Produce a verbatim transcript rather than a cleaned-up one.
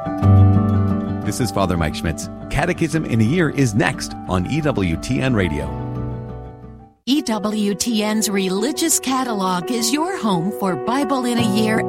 This is Father Mike Schmitz. Catechism in a Year is next on E W T N Radio. E W T N's Religious Catalog is your home for Bible in a Year